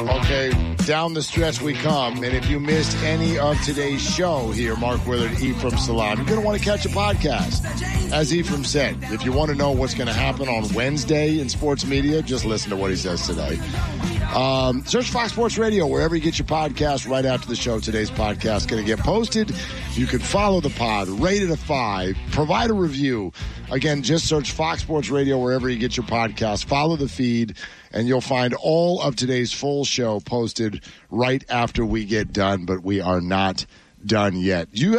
Okay, down the stretch we come. And if you missed any of today's show here, Mark Willard, Ephraim Salaam, you're going to want to catch a podcast. As Ephraim said, if you want to know what's going to happen on Wednesday in sports media, just listen to what he says today. Search Fox Sports Radio wherever you get your podcast right after the show. Today's podcast is going to get posted. You can follow the pod, rate it a 5, provide a review. Again, just search Fox Sports Radio wherever you get your podcast. Follow the feed, and you'll find all of today's full show posted right after we get done, but we are not done yet.